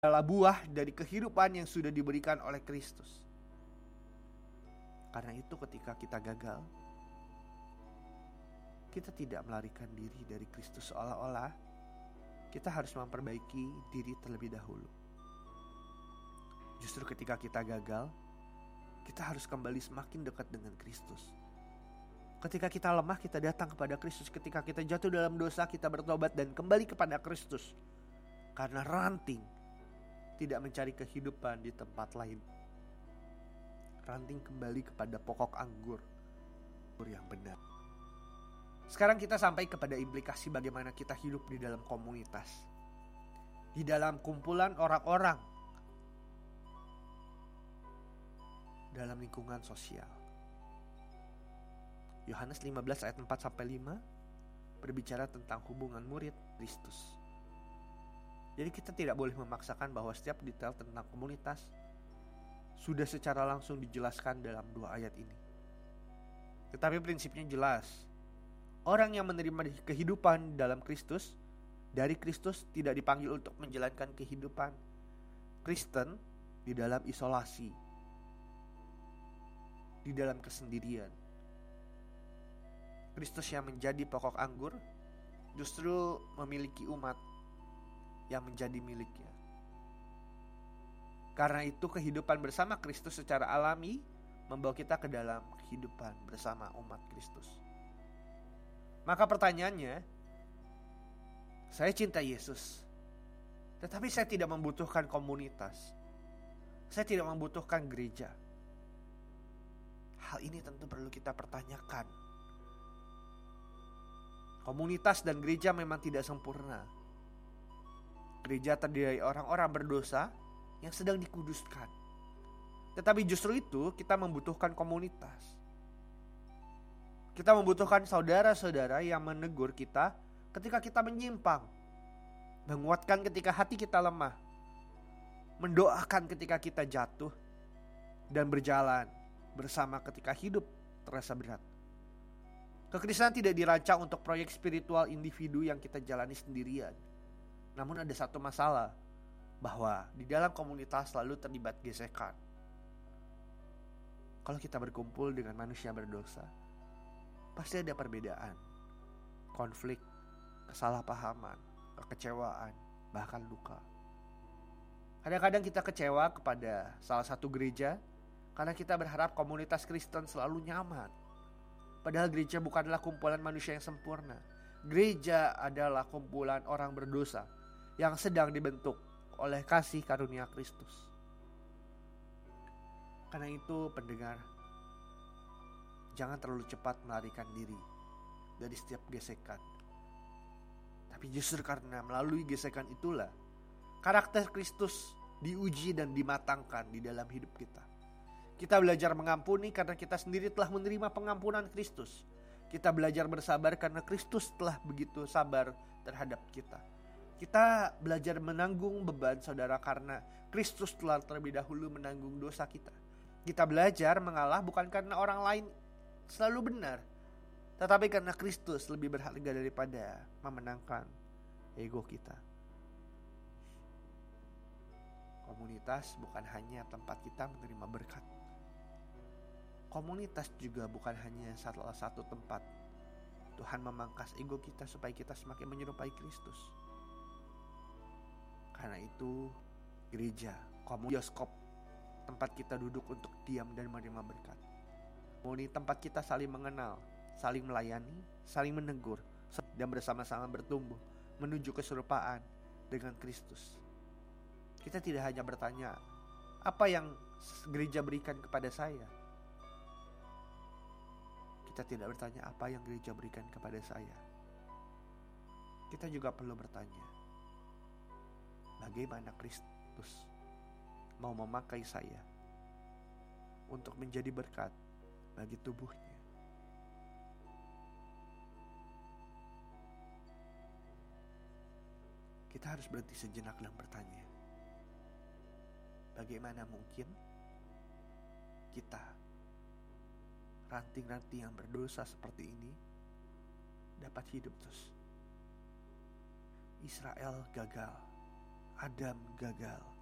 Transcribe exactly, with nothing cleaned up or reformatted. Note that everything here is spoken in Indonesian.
adalah buah dari kehidupan yang sudah diberikan oleh Kristus. Karena itu ketika kita gagal, kita tidak melarikan diri dari Kristus seolah-olah kita harus memperbaiki diri terlebih dahulu. Justru ketika kita gagal, kita harus kembali semakin dekat dengan Kristus. Ketika kita lemah, kita datang kepada Kristus. Ketika kita jatuh dalam dosa, kita bertobat dan kembali kepada Kristus. Karena ranting tidak mencari kehidupan di tempat lain. Ranting kembali kepada pokok anggur yang benar. Sekarang kita sampai kepada implikasi bagaimana kita hidup di dalam komunitas, di dalam kumpulan orang-orang, dalam lingkungan sosial. Yohanes lima belas ayat empat sampai lima berbicara tentang hubungan murid Kristus. Jadi kita tidak boleh memaksakan bahwa setiap detail tentang komunitas sudah secara langsung dijelaskan dalam dua ayat ini. Tetapi prinsipnya jelas. Orang yang menerima kehidupan dalam Kristus, dari Kristus tidak dipanggil untuk menjalankan kehidupan Kristen di dalam isolasi, di dalam kesendirian. Kristus yang menjadi pokok anggur justru memiliki umat yang menjadi miliknya. Karena itu kehidupan bersama Kristus secara alami membawa kita ke dalam kehidupan bersama umat Kristus. Maka pertanyaannya, saya cinta Yesus, tetapi saya tidak membutuhkan komunitas. Saya tidak membutuhkan gereja. Hal ini tentu perlu kita pertanyakan. Komunitas dan gereja memang tidak sempurna. Gereja terdiri dari orang-orang berdosa yang sedang dikuduskan. Tetapi justru itu kita membutuhkan komunitas. Kita membutuhkan saudara-saudara yang menegur kita ketika kita menyimpang, menguatkan ketika hati kita lemah, mendoakan ketika kita jatuh, dan berjalan bersama ketika hidup terasa berat. Kekristenan tidak dirancang untuk proyek spiritual individu yang kita jalani sendirian. Namun ada satu masalah, bahwa di dalam komunitas selalu terlibat gesekan. Kalau kita berkumpul dengan manusia berdosa, pasti ada perbedaan, konflik, kesalahpahaman, kekecewaan, bahkan luka. Kadang-kadang kita kecewa kepada salah satu gereja karena kita berharap komunitas Kristen selalu nyaman. Padahal gereja bukanlah kumpulan manusia yang sempurna. Gereja adalah kumpulan orang berdosa yang sedang dibentuk oleh kasih karunia Kristus. Karena itu pendengar, jangan terlalu cepat melarikan diri dari setiap gesekan. Tapi justru karena melalui gesekan itulah karakter Kristus diuji dan dimatangkan di dalam hidup kita. Kita belajar mengampuni karena kita sendiri telah menerima pengampunan Kristus. Kita belajar bersabar karena Kristus telah begitu sabar terhadap kita. Kita belajar menanggung beban saudara karena Kristus telah terlebih dahulu menanggung dosa kita. Kita belajar mengalah bukan karena orang lain selalu benar, tetapi karena Kristus lebih berharga daripada memenangkan ego kita. Komunitas bukan hanya tempat kita menerima berkat. Komunitas juga bukan hanya salah satu tempat Tuhan memangkas ego kita supaya kita semakin menyerupai Kristus. Karena itu gereja, komunitas, bioskop, tempat kita duduk untuk diam dan menerima berkat. Ini tempat kita saling mengenal, saling melayani, saling menegur, dan bersama-sama bertumbuh menuju keserupaan dengan Kristus. Kita tidak hanya bertanya, apa yang gereja berikan kepada saya? Kita tidak bertanya apa yang gereja berikan kepada saya. Kita juga perlu bertanya, bagaimana Kristus mau memakai saya untuk menjadi berkat bagi tubuhnya. Kita harus berhenti sejenak dan bertanya, bagaimana mungkin kita, ranting-ranting yang berdosa seperti ini, dapat hidup terus. Israel gagal, Adam gagal.